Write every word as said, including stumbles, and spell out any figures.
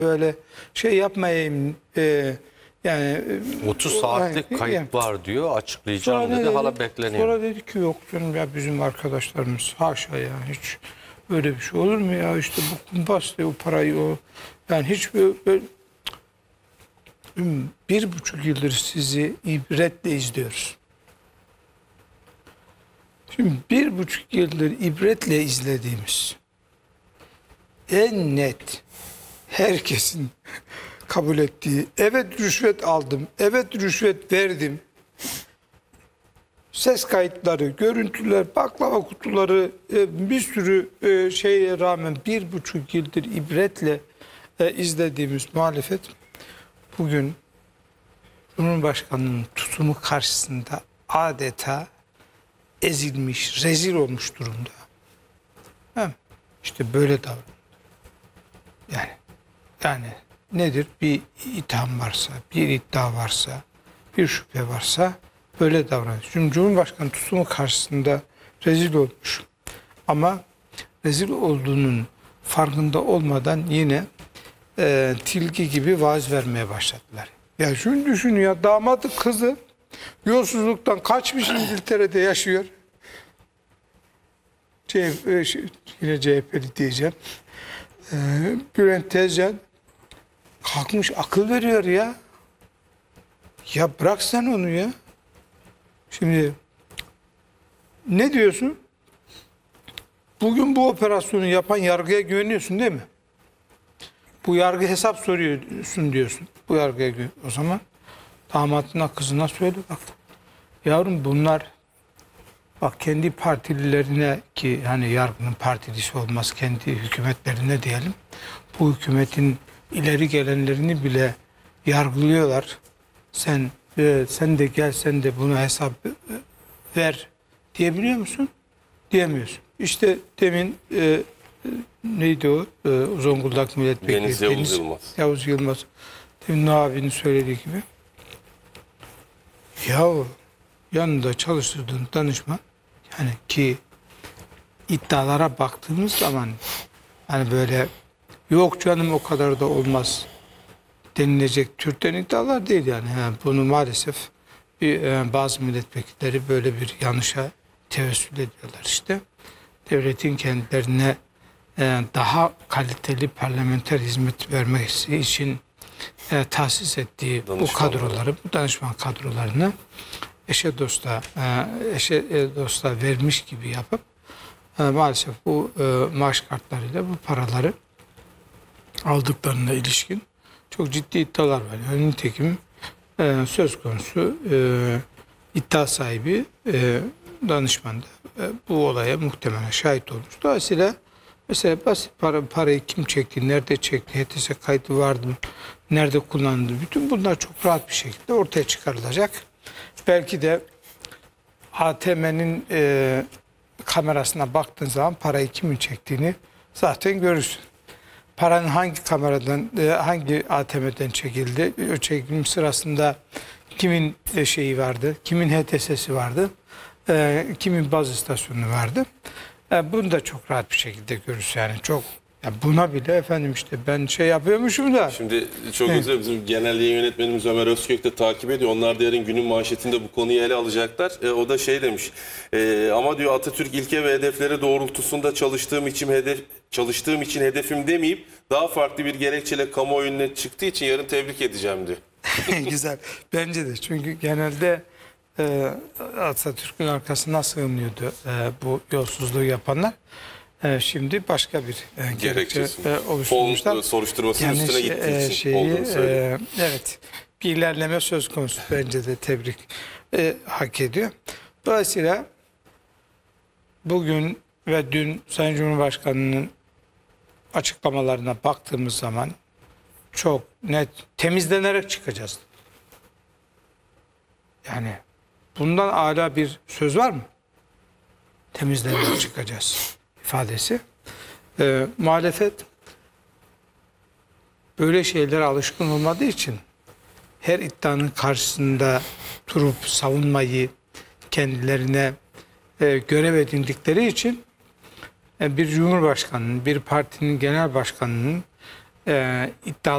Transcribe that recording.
böyle şey yapmayayım e, yani otuz saatlik e, kayıp yani, var diyor, açıklayacağım sonra dedi, dedi, hala bekleniyor. Sonra dedi ki yok canım ya, bizim arkadaşlarımız haşa ya, hiç böyle bir şey olur mu ya, işte bu kumpas diyor, o parayı o yani hiç böyle, böyle bir buçuk yıldır sizi ibretle izliyoruz. Şimdi bir buçuk yıldır ibretle izlediğimiz en net, herkesin kabul ettiği, evet rüşvet aldım, evet rüşvet verdim, ses kayıtları, görüntüler, baklava kutuları, bir sürü şeye rağmen bir buçuk yıldır ibretle izlediğimiz muhalefet bugün Cumhurbaşkanı'nın tutumu karşısında adeta ezilmiş, rezil olmuş durumda. Hem işte böyle davranıyor. Yani yani nedir? Bir itham varsa, bir iddia varsa, bir şüphe varsa böyle davranıyor. Şimdi Cumhurbaşkanı tutumu karşısında rezil olmuş. Ama rezil olduğunun farkında olmadan yine e, tilki gibi vaaz vermeye başladılar. Ya şunu düşün ya, damadı kızı yolsuzluktan kaçmış, İngiltere'de yaşıyor. C H P, yine C H P'li diyeceğim. Ee, Bülent Tezcan kalkmış akıl veriyor ya. Ya bırak sen onu ya. Şimdi ne diyorsun? Bugün bu operasyonu yapan yargıya güveniyorsun değil mi? Bu yargı hesap soruyorsun diyorsun. Bu yargıya güven. O zaman damatına, kızına söyle bak. Yavrum bunlar bak kendi partililerine, ki hani yargının partilisi olmaz, kendi hükümetlerine diyelim. Bu hükümetin ileri gelenlerini bile yargılıyorlar. Sen e, sen de gel, sen de buna hesap e, ver diyebiliyor musun? Diyemiyorsun. İşte demin e, neydi o? E, Zonguldak Milletvekili Deniz Yavuz Deniz, Yılmaz. Yavuz Yılmaz. Demin abinin söylediği gibi. Yahu yanında çalıştırdığın danışman, yani ki iddialara baktığımız zaman hani böyle yok canım o kadar da olmaz denilecek türden iddialar değil yani. Yani bunu maalesef bir, e, bazı milletvekilleri böyle bir yanlışa tevessül ediyorlar işte. Devletin kendilerine e, daha kaliteli parlamenter hizmet vermesi için e, tahsis ettiği bu kadroları, bu danışman kadrolarını eşe dosta, eşe dosta vermiş gibi yapıp maalesef bu maaş kartlarıyla bu paraları aldıklarına ilişkin çok ciddi iddialar var. Yani nitekim söz konusu iddia sahibi danışman da bu olaya muhtemelen şahit olmuş. Dolayısıyla mesela basit para, parayı kim çekti, nerede çekti, H T S kaydı vardı mı, nerede kullanıldı, bütün bunlar çok rahat bir şekilde ortaya çıkarılacak. Belki de A T M'nin e, kamerasına baktığın zaman parayı kimin çektiğini zaten görürsün. Paranın hangi kameradan, e, hangi A T M'den çekildi, o çekim sırasında kimin e, şeyi vardı, kimin H T S'si vardı, e, kimin baz istasyonu vardı. E, bunu da çok rahat bir şekilde görürsün yani. Çok ya, buna bile efendim işte ben şey yapıyormuşum da. Şimdi çok özür bizim genel yayın yönetmenimiz Ömer Özkök de takip ediyor. Onlar da yarın günün manşetinde bu konuyu ele alacaklar. E, o da şey demiş. E, ama diyor Atatürk ilke ve hedefleri doğrultusunda çalıştığım için hedef çalıştığım için hedefim demeyip daha farklı bir gerekçeyle kamuoyuna çıktığı için yarın tebrik edeceğim diyor. Güzel. Bence de. Çünkü genelde e, Atatürk'ün arkasına sığınıyordu e, bu yolsuzluğu yapanlar. E, şimdi başka bir e, gerekçe e, oluşturmuşlar. Fon soruşturmasının yani, üstüne gittiği e, için şeyi, olduğunu söylüyor. E, evet. Bir ilerleme söz konusu. Bence de tebrik e, hak ediyor. Dolayısıyla bugün ve dün Sayın Cumhurbaşkanı'nın açıklamalarına baktığımız zaman çok net temizlenerek çıkacağız. Yani bundan âlâ bir söz var mı? Temizlenerek çıkacağız ifadesi. Ee, muhalefet böyle şeylere alışkın olmadığı için her iddianın karşısında durup savunmayı kendilerine e, görev edindikleri için e, bir cumhurbaşkanının, bir partinin genel başkanının e, iddia